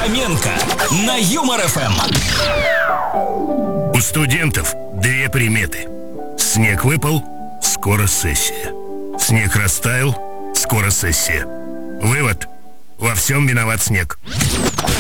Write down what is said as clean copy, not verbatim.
Фоменко на Юмор ФМ. У студентов две приметы. Снег выпал, скоро сессия. Снег растаял, скоро сессия. Вывод: во всем виноват снег.